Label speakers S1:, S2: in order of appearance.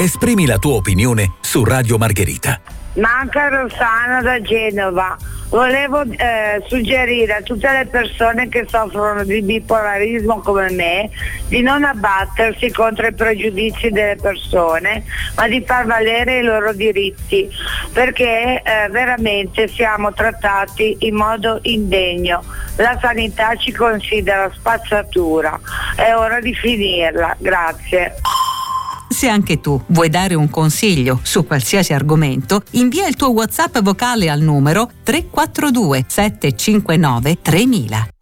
S1: Esprimi la tua opinione su Radio Margherita.
S2: Manca Rossana da Genova. Volevo suggerire a tutte le persone che soffrono di bipolarismo come me di non abbattersi contro i pregiudizi delle persone, ma di far valere i loro diritti, perché veramente siamo trattati in modo indegno. La sanità ci considera spazzatura. È ora di finirla. Grazie.
S3: Se anche tu vuoi dare un consiglio su qualsiasi argomento, invia il tuo WhatsApp vocale al numero 342 759 3000.